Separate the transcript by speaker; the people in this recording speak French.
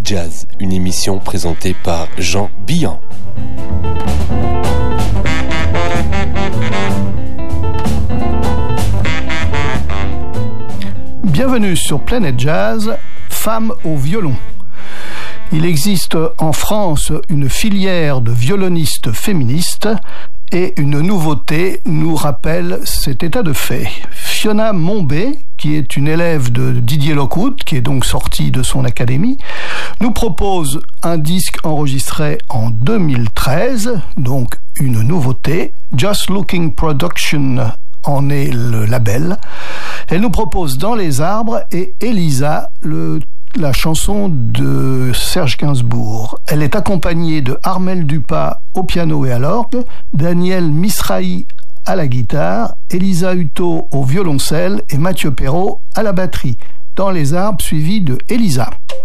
Speaker 1: Jazz, une émission présentée par Jean Billan.
Speaker 2: Bienvenue sur Planète Jazz, Femmes au violon. Il existe en France une filière de violonistes féministes et une nouveauté nous rappelle cet état de fait. Fiona Mombé, qui est une élève de Didier Lockwood, qui est donc sortie de son académie, nous propose un disque enregistré en 2013, donc une nouveauté. Just Looking Production en est le label. Elle nous propose Dans les arbres et Elisa, la chanson de Serge Gainsbourg. Elle est accompagnée de Armel Dupas au piano et à l'orgue, Daniel Misrahi à la guitare, Elisa Hutto au violoncelle et Mathieu Perrault à la batterie. Dans les arbres, suivi de Elisa.